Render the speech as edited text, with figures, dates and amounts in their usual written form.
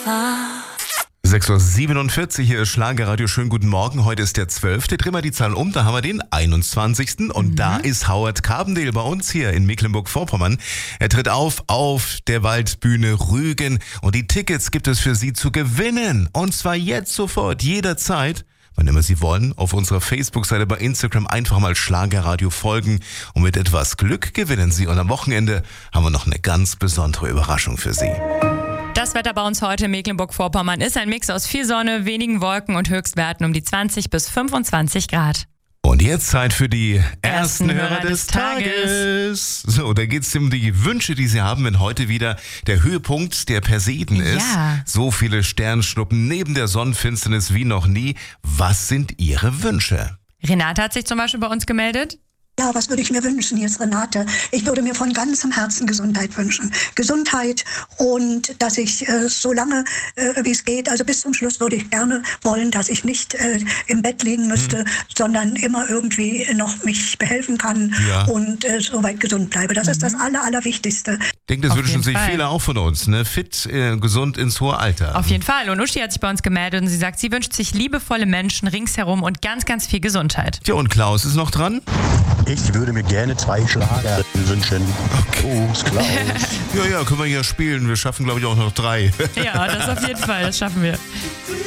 war. 6.47 Uhr, hier ist Schlagerradio. Schönen guten Morgen. Heute ist der 12. Drehen wir die Zahl um, da haben wir den 21. Und da ist Howard Carbendale bei uns hier in Mecklenburg-Vorpommern. Er tritt auf der Waldbühne Rügen. Und die Tickets gibt es für Sie zu gewinnen. Und zwar jetzt sofort, jederzeit. Wann immer Sie wollen, auf unserer Facebook-Seite, bei Instagram einfach mal Schlagerradio folgen und mit etwas Glück gewinnen Sie. Und am Wochenende haben wir noch eine ganz besondere Überraschung für Sie. Das Wetter bei uns heute in Mecklenburg-Vorpommern ist ein Mix aus viel Sonne, wenigen Wolken und Höchstwerten um die 20 bis 25 Grad. Und jetzt Zeit für die ersten Hörer des Tages. So, da geht's um die Wünsche, die Sie haben, wenn heute wieder der Höhepunkt der Persiden ist. Ja. So viele Sternschnuppen neben der Sonnenfinsternis wie noch nie. Was sind Ihre Wünsche? Renate hat sich zum Beispiel bei uns gemeldet. Ja, was würde ich mir wünschen, jetzt Renate? Ich würde mir von ganzem Herzen Gesundheit wünschen. Gesundheit und dass ich so lange, wie es geht, also bis zum Schluss würde ich gerne wollen, dass ich nicht im Bett liegen müsste, sondern immer irgendwie noch mich behelfen kann und soweit gesund bleibe. Das ist das Allerwichtigste. Ich denke, das wünschen sich viele auch von uns, ne? Fit, gesund ins hohe Alter. Auf jeden Fall. Und Uschi hat sich bei uns gemeldet und sie sagt, sie wünscht sich liebevolle Menschen ringsherum und ganz, ganz viel Gesundheit. Tja, und Klaus ist noch dran? Ich würde mir gerne 2 Schlager wünschen. Okay. Klaus. Ja, können wir ja spielen. Wir schaffen, glaube ich, auch noch 3. Ja, das auf jeden Fall. Das schaffen wir.